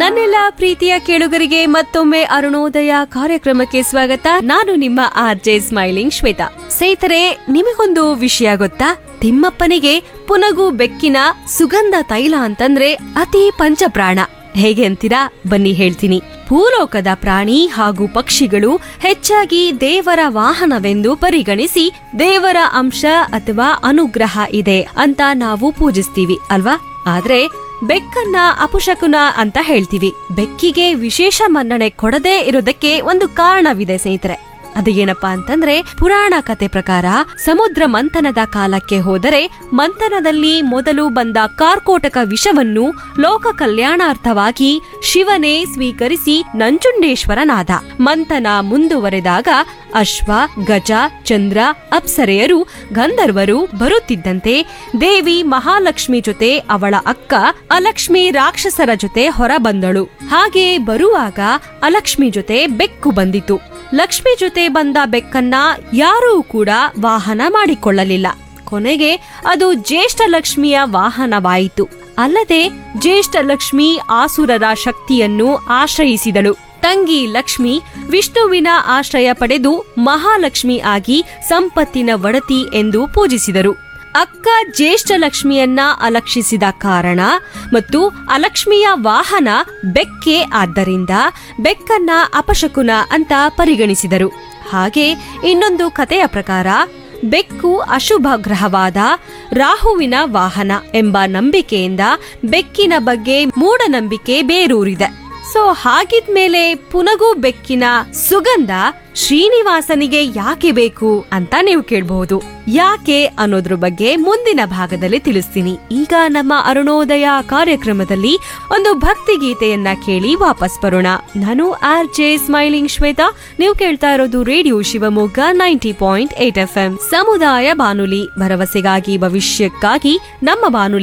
ನನ್ನೆಲ್ಲ ಪ್ರೀತಿಯ ಕೇಳುಗರಿಗೆ ಮತ್ತೊಮ್ಮೆ ಅರುಣೋದಯ ಕಾರ್ಯಕ್ರಮಕ್ಕೆ ಸ್ವಾಗತ. ನಾನು ನಿಮ್ಮ ಆರ್ಜೆ ಸ್ಮೈಲಿಂಗ್ ಶ್ವೇತಾ. ಸ್ನೇಹಿತರೆ, ನಿಮಗೊಂದು ವಿಷಯ ಗೊತ್ತಾ? ತಿಮ್ಮಪ್ಪನಿಗೆ ಪುನಗು ಬೆಕ್ಕಿನ ಸುಗಂಧ ತೈಲ ಅಂತಂದ್ರೆ ಅತಿ ಪಂಚಪ್ರಾಣ. ಹೇಗೆ ಅಂತೀರಾ? ಬನ್ನಿ ಹೇಳ್ತೀನಿ. ಭೂಲೋಕದ ಪ್ರಾಣಿ ಹಾಗೂ ಪಕ್ಷಿಗಳು ಹೆಚ್ಚಾಗಿ ದೇವರ ವಾಹನವೆಂದು ಪರಿಗಣಿಸಿ ದೇವರ ಅಂಶ ಅಥವಾ ಅನುಗ್ರಹ ಇದೆ ಅಂತ ನಾವು ಪೂಜಿಸ್ತೀವಿ ಅಲ್ವಾ? ಆದ್ರೆ ಬೆಕ್ಕನ್ನ ಅಪಶಕುನ ಅಂತ ಹೇಳ್ತೀವಿ. ಬೆಕ್ಕಿಗೆ ವಿಶೇಷ ಮನ್ನಣೆ ಕೊಡದೇ ಇರೋದಕ್ಕೆ ಒಂದು ಕಾರಣವಿದೆ ಸ್ನೇಹಿತರೆ. ಅದು ಏನಪ್ಪಾ ಅಂತಂದ್ರೆ, ಪುರಾಣ ಕತೆ ಪ್ರಕಾರ ಸಮುದ್ರ ಮಂಥನದ ಕಾಲಕ್ಕೆ ಹೋದರೆ ಮಂಥನದಲ್ಲಿ ಮೊದಲು ಬಂದ ಕಾರ್ಕೋಟಕ ವಿಷವನ್ನು ಲೋಕ ಕಲ್ಯಾಣಾರ್ಥವಾಗಿ ಶಿವನೇ ಸ್ವೀಕರಿಸಿ ನಂಜುಂಡೇಶ್ವರನಾದ. ಮಂಥನ ಮುಂದುವರೆದಾಗ ಅಶ್ವ, ಗಜ, ಚಂದ್ರ, ಅಪ್ಸರೆಯರು, ಗಂಧರ್ವರು ಬರುತ್ತಿದ್ದಂತೆ ದೇವಿ ಮಹಾಲಕ್ಷ್ಮಿ ಜೊತೆ ಅವಳ ಅಕ್ಕ ಅಲಕ್ಷ್ಮಿ ರಾಕ್ಷಸರ ಜೊತೆ ಹೊರ ಬಂದಳು. ಹಾಗೆ ಬರುವಾಗ ಅಲಕ್ಷ್ಮಿ ಜೊತೆ ಬೆಕ್ಕು ಬಂದಿತು. ಲಕ್ಷ್ಮಿ ಜೊತೆ ಬಂದ ಬೆಕ್ಕನ್ನ ಯಾರೂ ಕೂಡ ವಾಹನ ಮಾಡಿಕೊಳ್ಳಲಿಲ್ಲ. ಕೊನೆಗೆ ಅದು ಜ್ಯೇಷ್ಠ ಲಕ್ಷ್ಮಿಯ ವಾಹನವಾಯಿತು. ಅಲ್ಲದೆ ಜ್ಯೇಷ್ಠ ಲಕ್ಷ್ಮಿ ಆಸುರರ ಶಕ್ತಿಯನ್ನು ಆಶ್ರಯಿಸಿದಳು. ತಂಗಿ ಲಕ್ಷ್ಮಿ ವಿಷ್ಣುವಿನ ಆಶ್ರಯ ಪಡೆದು ಮಹಾಲಕ್ಷ್ಮಿ ಆಗಿ ಸಂಪತ್ತಿನ ಒಡತಿ ಎಂದು ಪೂಜಿಸಿದರು. ಅಕ್ಕ ಜ್ಯೇಷ್ಠ ಲಕ್ಷ್ಮಿಯನ್ನ ಅಲಕ್ಷಿಸಿದ ಕಾರಣ ಮತ್ತು ಅಲಕ್ಷ್ಮಿಯ ವಾಹನ ಬೆಕ್ಕೆ ಆದ್ದರಿಂದ ಬೆಕ್ಕನ್ನ ಅಪಶಕುನ ಅಂತ ಪರಿಗಣಿಸಿದರು. ಹಾಗೆ ಇನ್ನೊಂದು ಕಥೆಯ ಪ್ರಕಾರ ಬೆಕ್ಕು ಅಶುಭ ಗ್ರಹವಾದ ರಾಹುವಿನ ವಾಹನ ಎಂಬ ನಂಬಿಕೆಯಿಂದ ಬೆಕ್ಕಿನ ಬಗ್ಗೆ ಮೂಢನಂಬಿಕೆ ಬೇರೂರಿದೆ. ಸೊ ಹಾಗಿದ್ಮೇಲೆ ಪುನಗು ಬೆಕ್ಕಿನ ಸುಗಂಧ ಶ್ರೀನಿವಾಸನಿಗೆ ಯಾಕೆ ಬೇಕು ಅಂತ ನೀವು ಕೇಳಬಹುದು. ಯಾಕೆ ಅನ್ನೋದ್ರ ಬಗ್ಗೆ ಮುಂದಿನ ಭಾಗದಲ್ಲಿ ತಿಳಿಸ್ತೀನಿ. ಈಗ ನಮ್ಮ ಅರುಣೋದಯ ಕಾರ್ಯಕ್ರಮದಲ್ಲಿ ಒಂದು ಭಕ್ತಿ ಗೀತೆಯನ್ನ ಕೇಳಿ ವಾಪಸ್ ಬರೋಣ. ನಾನು ಆರ್ಜೆ ಸ್ಮೈಲಿಂಗ್ ಶ್ವೇತಾ. ನೀವು ಕೇಳ್ತಾ ಇರೋದು ರೇಡಿಯೋ ಶಿವಮೊಗ್ಗ 90.8 FM ಸಮುದಾಯ ಬಾನುಲಿ, ಭರವಸೆಗಾಗಿ ಭವಿಷ್ಯಕ್ಕಾಗಿ ನಮ್ಮ ಬಾನುಲಿ.